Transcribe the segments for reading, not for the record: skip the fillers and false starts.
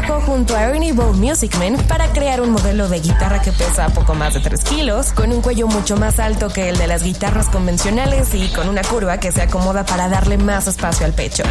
trabajó junto a Ernie Ball Music Man para crear un modelo de guitarra que pesa poco más de 3 kilos, con un cuello mucho más alto que el de las guitarras convencionales y con una curva que se acomoda para darle más espacio al pecho.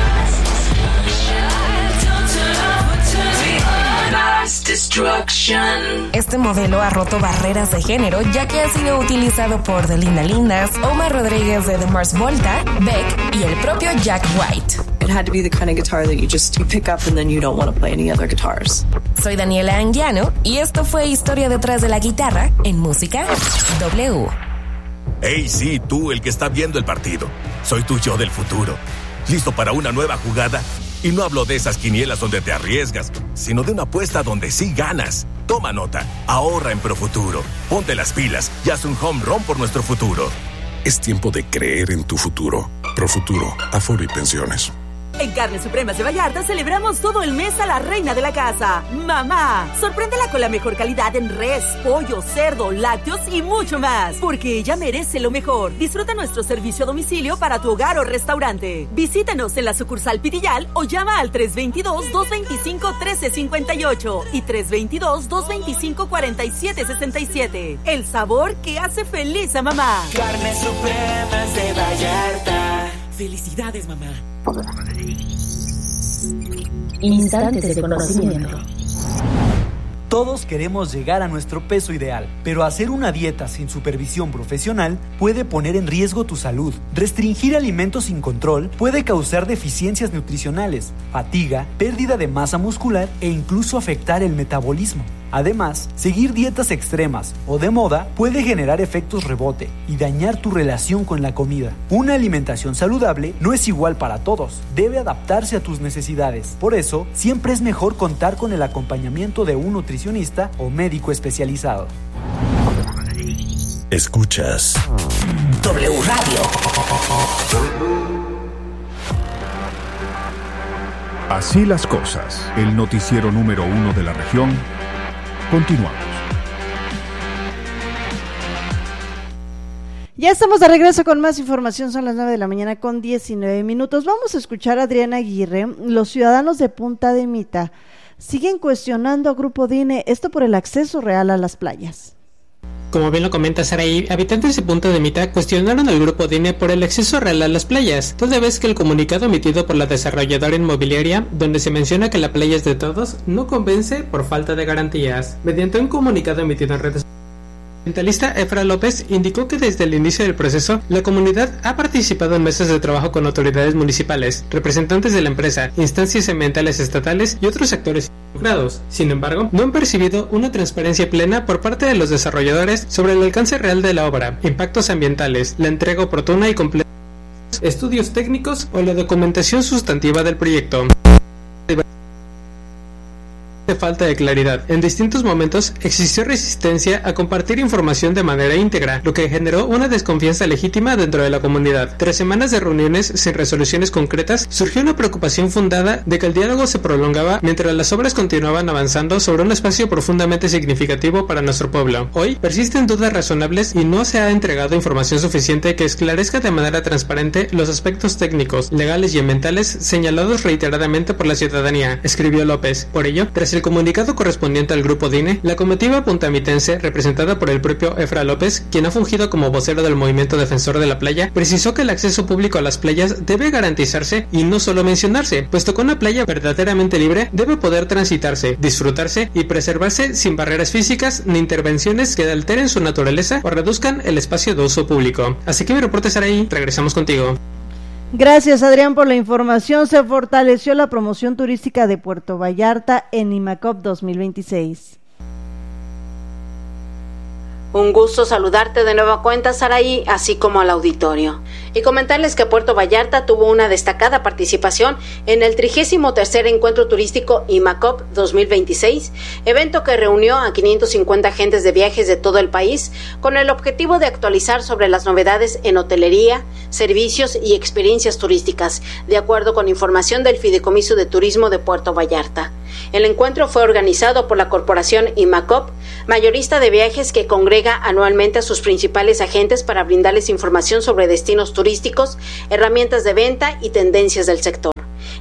Este modelo ha roto barreras de género, ya que ha sido utilizado por The Linda Lindas, Omar Rodríguez de The Mars Volta, Beck y el propio Jack White. It had to be the kind of guitar that you pick up and then you don't want to play any other guitars. Soy Daniela Anguiano y esto fue Historia detrás de la guitarra en Música W. Hey, sí, tú, el que está viendo el partido. Soy tu yo del futuro. ¿Listo para una nueva jugada? Y no hablo de esas quinielas donde te arriesgas, sino de una apuesta donde sí ganas. Toma nota, ahorra en Profuturo. Ponte las pilas y haz un home run por nuestro futuro. Es tiempo de creer en tu futuro. Profuturo, Afore y Pensiones. En Carnes Supremas de Vallarta celebramos todo el mes a la reina de la casa, mamá. Sorpréndela con la mejor calidad en res, pollo, cerdo, lácteos y mucho más, porque ella merece lo mejor. Disfruta nuestro servicio a domicilio para tu hogar o restaurante. Visítanos en la sucursal Pitillal o llama al 322-225-1358 y 322-225-4767. El sabor que hace feliz a mamá. Carnes Supremas de Vallarta. ¡Felicidades, mamá! Instantes de conocimiento. Todos queremos llegar a nuestro peso ideal, pero hacer una dieta sin supervisión profesional puede poner en riesgo tu salud. Restringir alimentos sin control puede causar deficiencias nutricionales, fatiga, pérdida de masa muscular e incluso afectar el metabolismo. Además, seguir dietas extremas o de moda puede generar efectos rebote y dañar tu relación con la comida. Una alimentación saludable no es igual para todos, debe adaptarse a tus necesidades. Por eso, siempre es mejor contar con el acompañamiento de un nutricionista o médico especializado. Escuchas W Radio. Así las cosas, el noticiero número 1 de la región. Continuamos. Ya estamos de regreso con más información, son las 9 de la mañana con 19 minutos. Vamos a escuchar a Adriana Aguirre. Los ciudadanos de Punta de Mita siguen cuestionando a Grupo DINE, esto por el acceso real a las playas. Como bien lo comenta Saraí, habitantes de Punta de Mita cuestionaron al Grupo DINE por el acceso real a las playas, toda vez que el comunicado emitido por la desarrolladora inmobiliaria, donde se menciona que la playa es de todos, no convence por falta de garantías. Mediante un comunicado emitido en redes, el ambientalista Efra López indicó que desde el inicio del proceso, la comunidad ha participado en mesas de trabajo con autoridades municipales, representantes de la empresa, instancias ambientales estatales y otros actores involucrados. Sin embargo, no han percibido una transparencia plena por parte de los desarrolladores sobre el alcance real de la obra, impactos ambientales, la entrega oportuna y completa, estudios técnicos o la documentación sustantiva del proyecto. De falta de claridad. En distintos momentos existió resistencia a compartir información de manera íntegra, lo que generó una desconfianza legítima dentro de la comunidad. Tras semanas de reuniones sin resoluciones concretas, surgió una preocupación fundada de que el diálogo se prolongaba mientras las obras continuaban avanzando sobre un espacio profundamente significativo para nuestro pueblo. Hoy persisten dudas razonables y no se ha entregado información suficiente que esclarezca de manera transparente los aspectos técnicos, legales y ambientales señalados reiteradamente por la ciudadanía, escribió López. Por ello, tras el comunicado correspondiente al Grupo DINE, la comitiva puntamitense, representada por el propio Efra López, quien ha fungido como vocero del movimiento defensor de la playa, precisó que el acceso público a las playas debe garantizarse y no solo mencionarse, puesto que una playa verdaderamente libre debe poder transitarse, disfrutarse y preservarse sin barreras físicas ni intervenciones que alteren su naturaleza o reduzcan el espacio de uso público. Así que mi reporte estará ahí, regresamos contigo. Gracias, Adrián, por la información. Se fortaleció la promoción turística de Puerto Vallarta en IMACOP 2026. Un gusto saludarte de nueva cuenta, Saraí, así como al auditorio. Y comentarles que Puerto Vallarta tuvo una destacada participación en el 33º Encuentro Turístico IMACOP 2026, evento que reunió a 550 agentes de viajes de todo el país con el objetivo de actualizar sobre las novedades en hotelería, servicios y experiencias turísticas, de acuerdo con información del Fideicomiso de Turismo de Puerto Vallarta. El encuentro fue organizado por la corporación IMACOP, mayorista de viajes que congrega anualmente a sus principales agentes para brindarles información sobre destinos turísticos, herramientas de venta y tendencias del sector.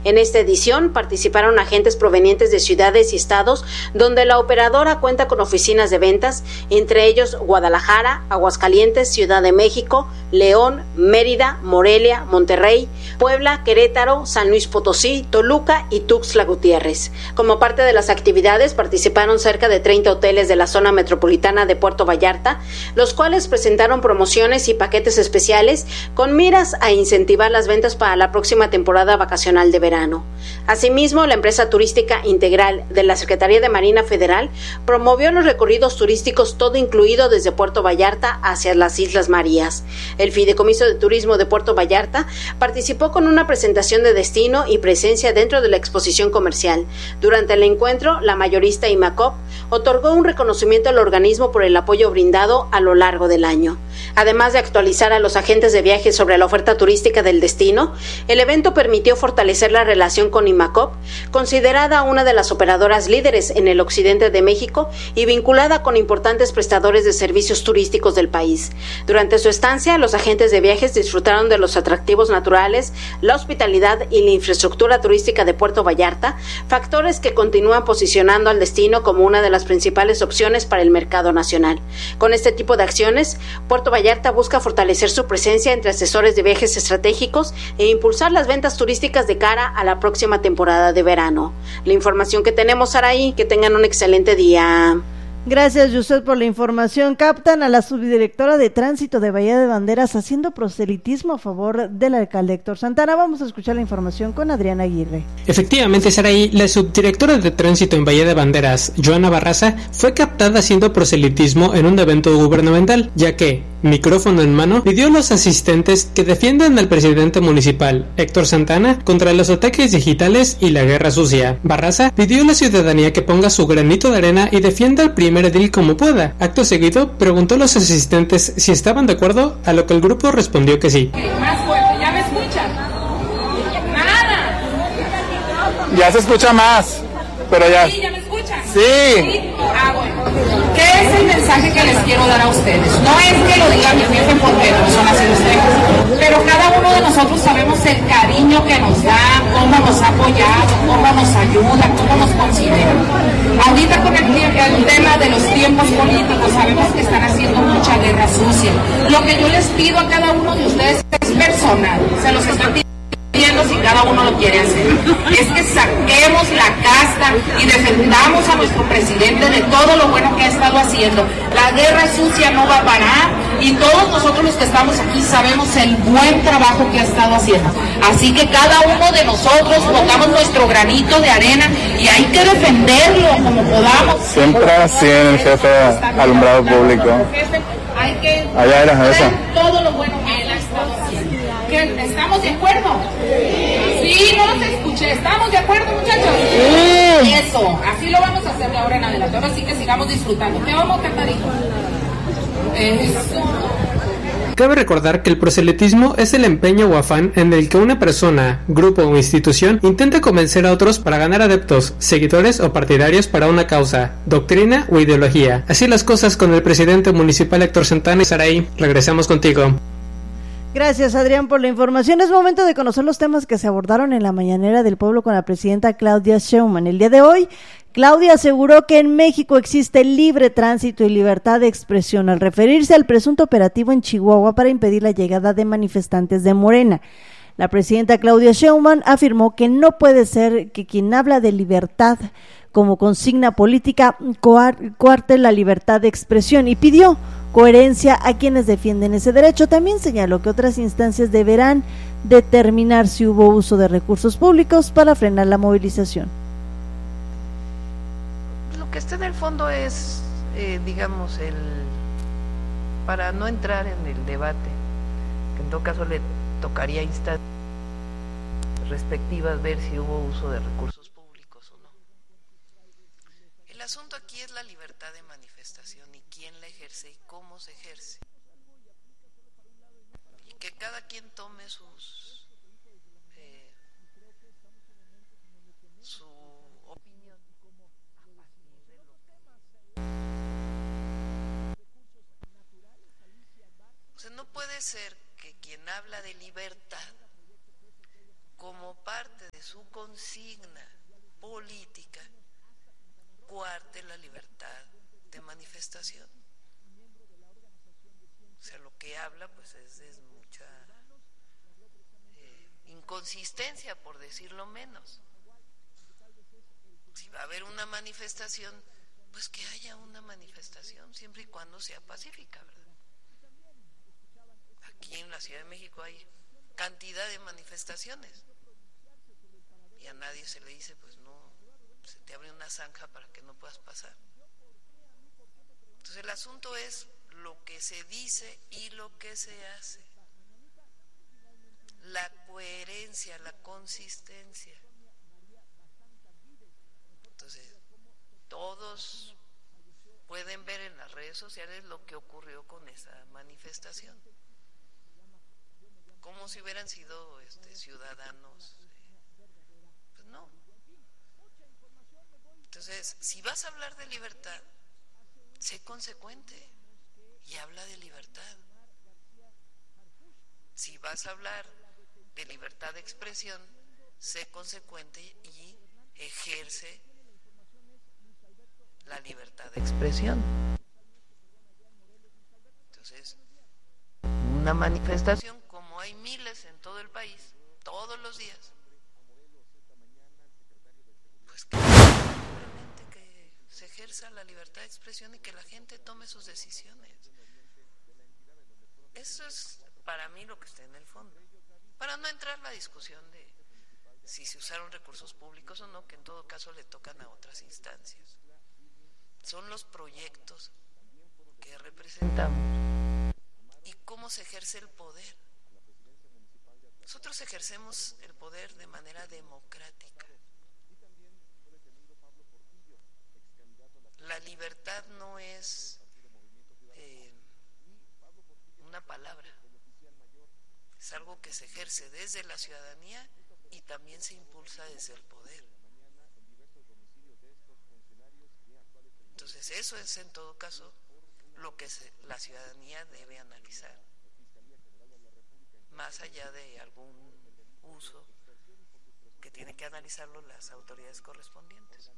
En esta edición participaron agentes provenientes de ciudades y estados donde la operadora cuenta con oficinas de ventas, entre ellos Guadalajara, Aguascalientes, Ciudad de México, León, Mérida, Morelia, Monterrey, Puebla, Querétaro, San Luis Potosí, Toluca y Tuxtla Gutiérrez. Como parte de las actividades participaron cerca de 30 hoteles de la zona metropolitana de Puerto Vallarta, los cuales presentaron promociones y paquetes especiales con miras a incentivar las ventas para la próxima temporada vacacional de verano. Asimismo, la empresa turística integral de la Secretaría de Marina Federal promovió los recorridos turísticos todo incluido desde Puerto Vallarta hacia las Islas Marías. El Fideicomiso de Turismo de Puerto Vallarta participó con una presentación de destino y presencia dentro de la exposición comercial. Durante el encuentro, la mayorista IMACOP otorgó un reconocimiento al organismo por el apoyo brindado a lo largo del año. Además de actualizar a los agentes de viajes sobre la oferta turística del destino, el evento permitió fortalecer la relación con IMACOP, considerada una de las operadoras líderes en el occidente de México y vinculada con importantes prestadores de servicios turísticos del país. Durante su estancia, los agentes de viajes disfrutaron de los atractivos naturales, la hospitalidad y la infraestructura turística de Puerto Vallarta, factores que continúan posicionando al destino como una de las principales opciones para el mercado nacional. Con este tipo de acciones, Puerto Vallarta busca fortalecer su presencia entre asesores de viajes estratégicos e impulsar las ventas turísticas de cara a la próxima temporada de verano. La información que tenemos, Saraí, que tengan un excelente día. Gracias, Yusef, por la información. Captan a la subdirectora de Tránsito de Bahía de Banderas haciendo proselitismo a favor del alcalde Héctor Santana. Vamos a escuchar la información con Adriana Aguirre. Efectivamente, Saraí, la subdirectora de Tránsito en Bahía de Banderas, Joana Barraza, fue captada haciendo proselitismo en un evento gubernamental, ya que, micrófono en mano, pidió a los asistentes que defiendan al presidente municipal, Héctor Santana, contra los ataques digitales y la guerra sucia. Barraza pidió a la ciudadanía que ponga su granito de arena y defienda al primer edil como pueda. Acto seguido, preguntó a los asistentes si estaban de acuerdo, a lo que el grupo respondió que sí. Más fuerte, ¿ya me escuchan? ¡Nada! Ya se escucha más, pero ya... ¿Sí, ya me escuchan? Sí. ¿Sí? Ah, bueno. ¿Qué es el mensaje que les quiero dar a ustedes? No es que lo diga mi jefe porque no son así ustedes, pero cada uno de nosotros sabemos el cariño que nos da, cómo nos ha apoyado, cómo nos ayuda, cómo nos considera. Ahorita con el tema de los tiempos políticos sabemos que están haciendo mucha guerra sucia. Lo que yo les pido a cada uno de ustedes es personal, se los estoy pidiendo si cada uno lo quiere hacer, es que saquemos la casta y defendamos a nuestro presidente de todo lo bueno que ha estado haciendo. La guerra sucia no va a parar y todos nosotros los que estamos aquí sabemos el buen trabajo que ha estado haciendo. Así que cada uno de nosotros pongamos nuestro granito de arena y hay que defenderlo como podamos. Siempre así en el jefe alumbrado público. Hay que allá era esa. Todo lo bueno que él ha estado haciendo. ¿Estamos de acuerdo? Sí, no los escuché. ¿Estamos de acuerdo, muchachos? Sí. Eso, así lo vamos a hacer de ahora en adelante. Ahora sí que sigamos disfrutando. ¿Qué vamos, Catarina? Eso. Cabe recordar que el proselitismo es el empeño o afán en el que una persona, grupo o institución intenta convencer a otros para ganar adeptos, seguidores o partidarios para una causa, doctrina o ideología. Así las cosas con el presidente municipal Héctor Santana. Y Saraí, regresamos contigo. Gracias, Adrián, por la información. Es momento de conocer los temas que se abordaron en la mañanera del pueblo con la presidenta Claudia Sheinbaum. El día de hoy, Claudia aseguró que en México existe libre tránsito y libertad de expresión al referirse al presunto operativo en Chihuahua para impedir la llegada de manifestantes de Morena. La presidenta Claudia Sheinbaum afirmó que no puede ser que quien habla de libertad como consigna política coarte la libertad de expresión y pidió coherencia a quienes defienden ese derecho. También señaló que otras instancias deberán determinar si hubo uso de recursos públicos para frenar la movilización. Lo que está en el fondo es, digamos, para no entrar en el debate, que en todo caso le tocaría instancias respectivas ver si hubo uso de recursos públicos o no. El asunto aquí es la libertad de manifestación y quién la ejerce y cómo se ejerce. Y que cada quien tome su opinión a partir de lo que... O sea, no puede ser que quien habla de libertad como parte de su consigna política, coarte la libertad de manifestación. O sea, lo que habla pues es mucha inconsistencia, por decirlo menos. Si va a haber una manifestación, pues que haya una manifestación, siempre y cuando sea pacífica, ¿verdad? Aquí en la Ciudad de México hay cantidad de manifestaciones y a nadie se le dice, pues no, se te abre una zanja para que no puedas pasar. Entonces el asunto es lo que se dice y lo que se hace, la coherencia, la consistencia. Entonces todos pueden ver en las redes sociales lo que ocurrió con esa manifestación, como si hubieran sido ciudadanos, pues no. Entonces, si vas a hablar de libertad, sé consecuente y habla de libertad. Si vas a hablar de libertad de expresión, sé consecuente y ejerce la libertad de expresión. Entonces, una manifestación, como hay miles en todo el país, todos los días, pues que simplemente que se ejerza la libertad de expresión y que la gente tome sus decisiones. Eso es para mí lo que está en el fondo, para no entrar en la discusión de si se usaron recursos públicos o no, que en todo caso le tocan a otras instancias. Son los proyectos que representamos y cómo se ejerce el poder. Nosotros ejercemos el poder de manera democrática. La libertad no es una palabra, es algo que se ejerce desde la ciudadanía y también se impulsa desde el poder. Entonces eso es en todo caso lo que la ciudadanía debe analizar, más allá de algún uso que tiene que analizarlo las autoridades correspondientes.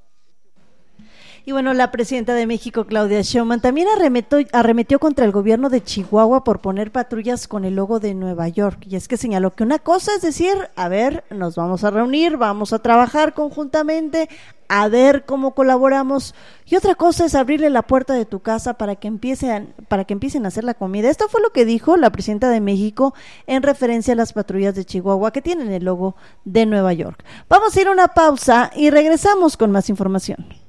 Y bueno, la presidenta de México, Claudia Sheinbaum, también arremetió contra el gobierno de Chihuahua por poner patrullas con el logo de Nueva York. Y es que señaló que una cosa es decir, a ver, nos vamos a reunir, vamos a trabajar conjuntamente, a ver cómo colaboramos. Y otra cosa es abrirle la puerta de tu casa para que empiecen a hacer la comida. Esto fue lo que dijo la presidenta de México en referencia a las patrullas de Chihuahua que tienen el logo de Nueva York. Vamos a ir a una pausa y regresamos con más información.